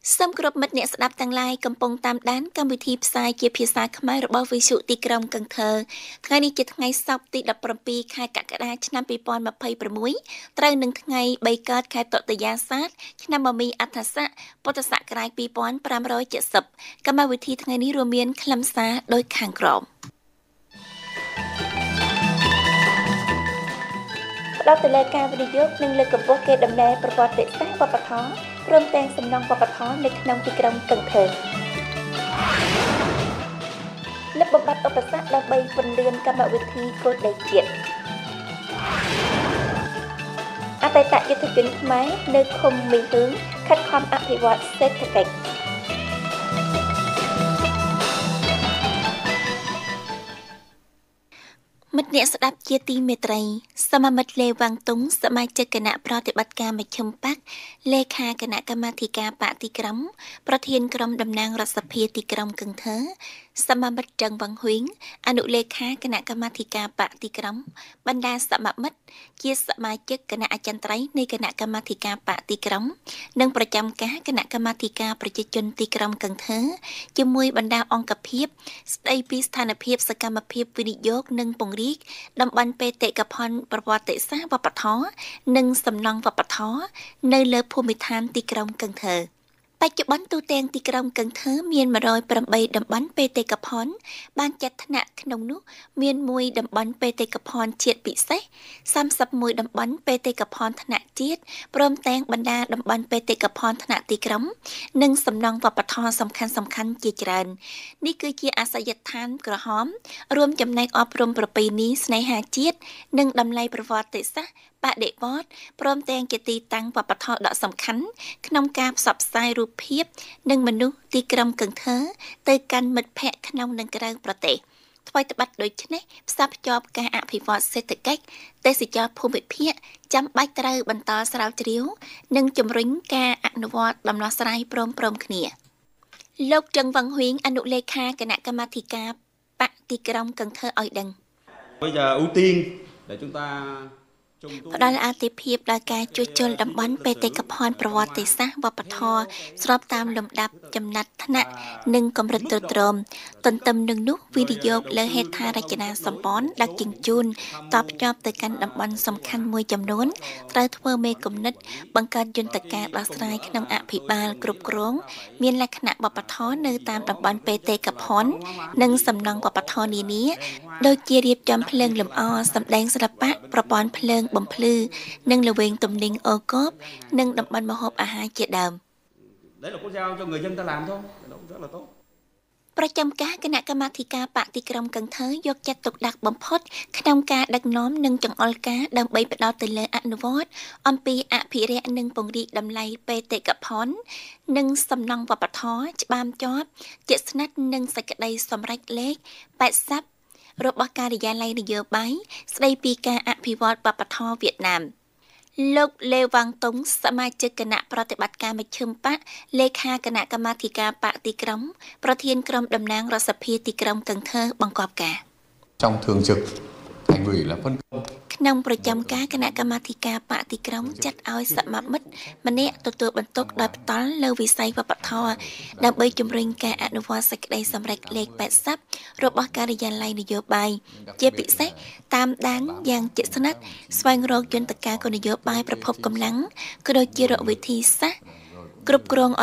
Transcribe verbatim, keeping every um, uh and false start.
Some group មិត្តអ្នកស្ដាប់ទាំងឡាយកំពុងតាមដានកម្មវិធីផ្សាយជាភាសាខ្មែររបស់វិទ្យុទីក្រុងកឹងថើថ្ងៃនេះជាថ្ងៃសៅរ៍ទី 17 ខែកក្កដាឆ្នាំ 2026 ត្រូវនឹងថ្ងៃ 3 កើតខែតុទ្យាសាទឆ្នាំមមីអដ្ឋស័កពុទ្ធសករាជ 2570 កម្មវិធីថ្ងៃនេះរួមមានខ្លឹមសារដូចខាងក្រោមផ្ដោតទៅលើការវិនិយោគនិងលើកកម្ពស់កេរដំណែលប្រវត្តិសាស្ត្រវប្បធម៌ព្រមទាំងសំណង់វប្បធម៌នៅក្នុងទីក្រុងកឹងថើលុបបំបាត់ឧបសគ្គដើម្បីពន្លឿនកម្មវិធីគោលដៅជាតិអតីតយុទ្ធជនខ្មែរនៅឃុំមីហឿងខិតខំអភិវឌ្ឍសេដ្ឋកិច្ចមិត្តអ្នកស្ដាប់ជាទីមេត្រីសមាមិត្តលេវ៉ាងតុងសមាជិកគណៈប្រតិបត្តិការមជ្ឈិមបក្សលេខាគណៈកម្មាធិការបកទីក្រុងប្រធានក្រុមតំណាងរដ្ឋសភាទីក្រុងកឹងថើសមាមិត្តចឹងវ៉ាងហ៊ុយអនុលេខាគណៈកម្មាធិការបកទីក្រុងបណ្ដាសមាមិត្តជាសមាជិកគណៈអចិន្ត្រៃយ៍នៃគណៈកម្មាធិការបកទីក្រុងនិងប្រចាំការគណៈកម្មាធិការប្រជាជនទីក្រុងកឹងថើជាមួយបណ្ដាអង្គភាពស្ដីពីស្ថានភាពសកម្មភាពវិនិយោគនិងពង្រីកតំបន់បេតិកភណ្ឌប្រវត្តិសាស្ត្រវប្បធម៌និងសំណង់វប្បធម៌នៅលើភូមិឋានទីក្រុងកឹងថើបច្ចុប្បន្នទូទាំងទីក្រុងកឹងថើមាន 108 តំបន់បេតិកភណ្ឌបានចាត់ថ្នាក់ក្នុងនោះមានមួយតំបន់បេតិកភណ្ឌជាតិពិសេសសាមសិបមួយតំបន់បេតិកភណ្ឌថ្នាក់ជាតិព្រមទាំងបណ្ដាតំបន់បេតិកភណ្ឌថ្នាក់ទីក្រុងនិងសំណង់វប្បធម៌សំខាន់សំខាន់ជាច្រើននេះគឺជាអាសយដ្ឋានក្រហមរួមចំណែកអប់រំប្រពៃណីស្នេហាជាតិនិងតម្លៃប្រវត្តិសាស្ត្របដិវត្តន៍ព្រមទាំងជាទីតាំងវប្បធម៌ដ៏សំខាន់ក្នុងការផ្សព្វផ្សាយរូបភាពនិងមនុស្សទីក្រុងកឹងថើទៅកាន់មិត្តភ័ក្តិក្នុងនិងក្រៅប្រទេសថ្មីត្បិតដូច្នេះផ្សារភ្ជាប់ការអភិវឌ្ឍសេដ្ឋកិច្ចទេសចរភូមិភាគចាំបាច់ត្រូវបន្តស្រាវជ្រាវនិងជំរុញការអនុវត្តដំណោះស្រាយព្រមព្រំគ្នាលោកចឹងវ៉ាងហ៊ុយអនុលេខាគណៈកម្មាធិការបកទីក្រុងកឹងថើឲ្យដឹង Bây giờ ưu tiên để chúng ta ផ្ដល់អាទិភាពដល់ការជួសជុលតំបន់បេតិកភណ្ឌប្រវត្តិសាស្ត្រវប្បធម៌ស្របតាមលំដាប់ចំណាត់ថ្នាក់និងកម្រិតទ្រទ្រមទន្ទឹមនឹងនោះវិនិយោគលើហេដ្ឋារចនាសម្ព័ន្ធដឹកជញ្ជូនតបភ្ជាប់ទៅកាន់តំបន់សំខាន់មួយចំនួនត្រូវធ្វើមេគំនិតបង្កើតយន្តការដោះស្រាយក្នុងអភិបាលគ្រប់គ្រងមានលក្ខណៈវប្បធម៌នៅតាមតំបន់បេតិកភណ្ឌនិងសំណង់វប្បធម៌នានាដូចជារៀបចំភ្លើងលម្អសម្ដែងសិល្បៈប្រព័ន្ធភ្លើងបំភ្លឺនិងល្វែងទំនិញអូកូបនិងតំបន់ម្ហូបអាហារជាដើម Đấy là quốc giao cho người dân ta làm thôi, đó rất là tốt. ប្រចាំការគណៈកម្មាធិការបកទីក្រុងកឹងថើយកចិត្តទុកដាក់បំផុតក្នុងការដឹកនាំនិងចង្អុលការដើម្បីផ្ដោតទៅលើអនុវត្តអំពីអភិរក្សនិងពង្រីកតម្លៃបេតិកភណ្ឌនិងសំណង់វប្បធម៌ច្បាមជាប់ជាស្និទ្ធនឹងសេចក្តីសម្រេចលេខ แปดสิบ របស់ការិយាល័យនយោបាយស្ដីពីការអភិវឌ្ឍវប្បធម៌វៀតណាមលោកលេវ៉ាងតុងសមាជិកគណៈប្រតិបត្តិការមជ្ឈិមបក្សលេខាគណៈកម្មាធិការបកទីក្រុងប្រធានក្រុមតំណាងរដ្ឋសភាទីក្រុងកឹងថើបង្គាប់ការ Trong thường trực thành ủy là phân công ក្នុងប្រចាំការគណៈកម្មាធិការបកទីក្រុងចាត់ឲ្យសមាមិត្តម្នាក់ទទួលបន្ទុកដោយផ្ទាល់លើវិស័យវប្បធម៌ដើម្បីជំរុញការអនុវត្តសេចក្តីសម្រេចលេខ แปดสิบ របស់ការិយាល័យនយោបាយជាពិសេសតាមដានយ៉ាងជិតស្និទ្ធស្វែងរកយន្តការគោលនយោបាយប្រភពកម្លាំងក៏ដូចជារកវិធីសាស្ត្រគ្រប់គ្រង